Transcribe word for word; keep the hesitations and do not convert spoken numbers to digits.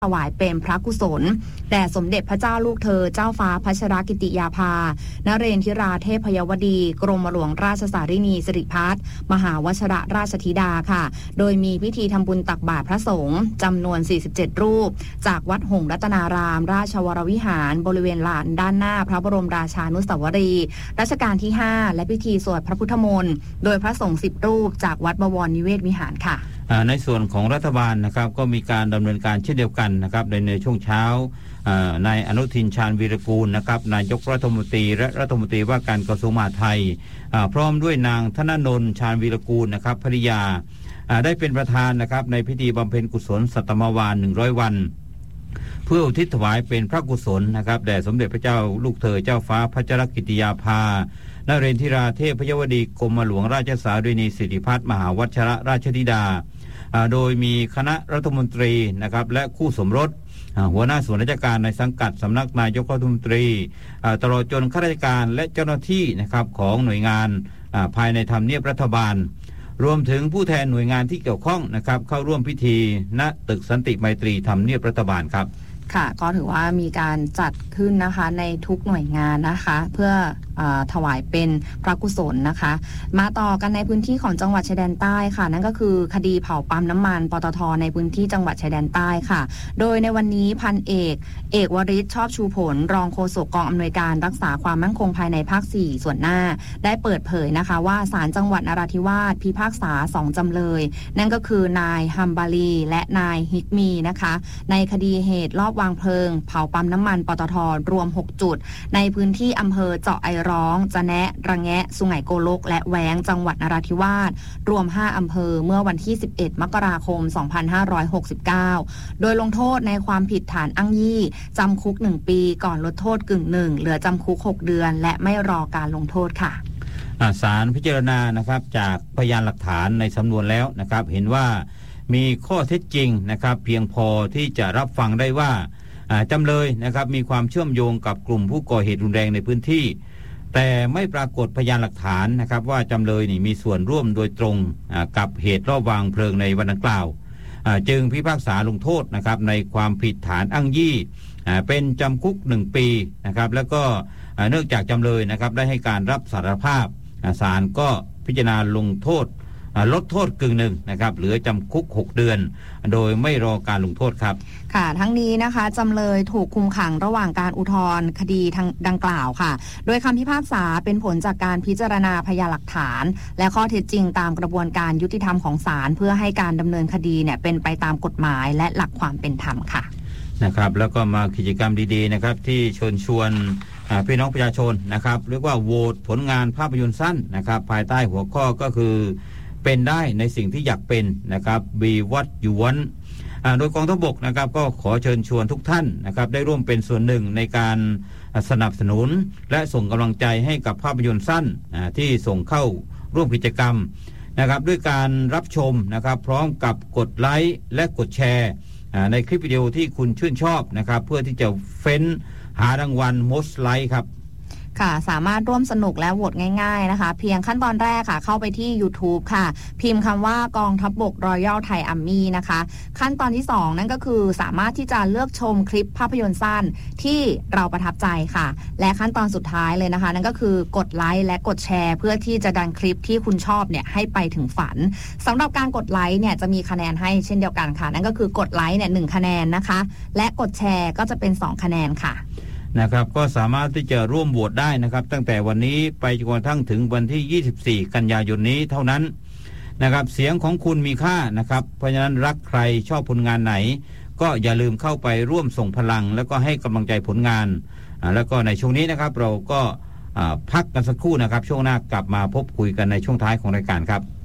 ถวายเป็นพระกุศลแด่สมเด็จพระเจ้าลูกเธอเจ้าฟ้าพัชรกิติยาภานเรนทิราเทพยวดีกรมหลวงราชสารินีสิริพัฒน์มหาวชรราชธิดาค่ะโดยมีพิธีทำบุญตักบาตรพระสงฆ์จำนวนสี่สิบเจ็ดรูปจากวัดหงส์รัตนารามราชวรวิหารบริเวณลานด้านหน้าพระบรมราชานุสาวรีย์รัชกาลที่ห้าและพิธีสวดพระพุทธมนต์โดยพระสงฆ์สิบรูปจากวัดบวรนิเวศวิหารค่ะในส่วนของรัฐบาลนะครับก็มีการดำเนินการเช่นเดียวกันนะครับในในช่วงเช้านายอนุทินชาญวีรกูลนะครับนายกรัฐมนตรีและรัฐมนตรีว่าการกระทรวงมหาดไทยพร้อมด้วยนางธนนนท์ชาญวีรกูลนะครับภริยาได้เป็นประธานนะครับในพิธีบำเพ็ญกุศลสัตตมวานหนึ่งร้อยวันเพื่ออุทิศถวายเป็นพระกุศลนะครับแด่สมเด็จพระเจ้าลูกเธอเจ้าฟ้าพัชรกิติยาภานเรนทิราเทพยวดีกรมหลวงราชสารินีสิริพัฒน์มหาวชรราชธิดาโดยมีคณะรัฐมนตรีนะครับและคู่สมรสหัวหน้าส่วนราชการในสังกัดสำนักนายกรัฐมนตรีตลอดจนข้าราชการและเจ้าหน้าที่นะครับของหน่วยงานภายในทำเนียบรัฐบาลรวมถึงผู้แทนหน่วยงานที่เกี่ยวข้องนะครับเข้าร่วมพิธีณตึกสันติไมตรีทำเนียบรัฐบาลครับค่ะก็ถือว่ามีการจัดขึ้นนะคะในทุกหน่วยงานนะคะเพื่อถวายเป็นพระกุศลนะคะมาต่อกันในพื้นที่ของจังหวัดชายแดนใต้ค่ะนั่นก็คือคดีเผาปั๊มน้ำมันปตท.ในพื้นที่จังหวัดชายแดนใต้ค่ะโดยในวันนี้พันเอกเอกวริศชอบชูผลรองโฆษกกองอำนวยการรักษาความมั่นคงภายในภาคสี่ส่วนหน้าได้เปิดเผยนะคะว่าศาลจังหวัดนราธิวาสพิพากษาสองจำเลยนั่นก็คือนายฮัมบาลีและนายฮิกมีนะคะในคดีเหตุลอบวางเพลิงเผาปั๊มน้ำมันปตท.รวมหกจุดในพื้นที่อำเภอเจาะไอร้องจะแนะระแงะสุไหงโกลกและแว้งจังหวัดนราธิวาสรวมห้าอำเภอเมื่อวันที่สิบเอ็ดมกราคมสองพันห้าร้อยหกสิบเก้าโดยลงโทษในความผิดฐานอ้างยี่จำคุกหนึ่งปีก่อนลดโทษกึ่งหนึ่งเหลือจำคุกหกเดือนและไม่รอการลงโทษค่ะศาลพิจารณานะครับจากพยานหลักฐานในสำนวนแล้วนะครับเห็นว่ามีข้อเท็จจริงนะครับเพียงพอที่จะรับฟังได้ว่าจำเลยนะครับมีความเชื่อมโยงกับกลุ่มผู้ก่อเหตุรุนแรงในพื้นที่แต่ไม่ปรากฏพยานหลักฐานนะครับว่าจำเลยนี่มีส่วนร่วมโดยตรงกับเหตุรอบวางเพลิงในวันดังกล่าวจึงพิพากษาลงโทษนะครับในความผิดฐานอ้างยี่เป็นจำคุกหนึ่งปีนะครับแล้วก็เนื่องจากจำเลยนะครับได้ให้การรับสารภาพศาลก็พิจารณาลงโทษลดโทษกึ่งหนึ่งนะครับเหลือจำคุกหกเดือนโดยไม่รอการลงโทษครับค่ะทั้งนี้นะคะจำเลยถูกคุมขังระหว่างการอุทธรณ์คดีทางดังกล่าวค่ะโดยคำพิพากษาเป็นผลจากการพิจารณาพยานหลักฐานและข้อเท็จจริงตามกระบวนการยุติธรรมของศาลเพื่อให้การดำเนินคดีเนี่ยเป็นไปตามกฎหมายและหลักความเป็นธรรมค่ะนะครับแล้วก็มากิจกรรมดีๆนะครับที่เชิญชวนพี่น้องประชาชนนะครับเรียกว่าโหวตผลงานภาพยนตร์สั้นนะครับภายใต้หัวข้อก็คือเป็นได้ในสิ่งที่อยากเป็นนะครับ Be What You Want โดยกองทัพบกนะครับก็ขอเชิญชวนทุกท่านนะครับได้ร่วมเป็นส่วนหนึ่งในการสนับสนุนและส่งกำลังใจให้กับภาพยนตร์สั้นที่ส่งเข้าร่วมกิจกรรมนะครับด้วยการรับชมนะครับพร้อมกับกดไลค์และกดแชร์ในคลิปวิดีโอที่คุณชื่นชอบนะครับเพื่อที่จะเฟ้นหารางวัล Most Like ครับค่ะสามารถร่วมสนุกและโหวตง่ายๆนะคะเพียงขั้นตอนแรกค่ะเข้าไปที่ YouTube ค่ะพิมพ์คำว่ากองทัพบก Royal Thai Army นะคะขั้นตอนที่สองนั่นก็คือสามารถที่จะเลือกชมคลิปภาพยนตร์สั้นที่เราประทับใจค่ะและขั้นตอนสุดท้ายเลยนะคะนั่นก็คือกดไลค์และกดแชร์เพื่อที่จะดันคลิปที่คุณชอบเนี่ยให้ไปถึงฝันสำหรับการกดไลค์เนี่ยจะมีคะแนนให้เช่นเดียวกันค่ะนั่นก็คือกดไลค์เนี่ยหนึ่งคะแนนนะคะและกดแชร์ก็จะเป็นสองคะแนนค่ะนะครับก็สามารถที่จะร่วมโหวตได้นะครับตั้งแต่วันนี้ไปจนกระทั่งถึงวันที่ยี่สิบสี่กันยายนนี้เท่านั้นนะครับเสียงของคุณมีค่านะครับเพราะฉะนั้นรักใครชอบผลงานไหนก็อย่าลืมเข้าไปร่วมส่งพลังแล้วก็ให้กำลังใจผลงานแล้วก็ในช่วงนี้นะครับเราก็พักกันสักครู่นะครับช่วงหน้ากลับมาพบคุยกันในช่วงท้ายของรายการครับ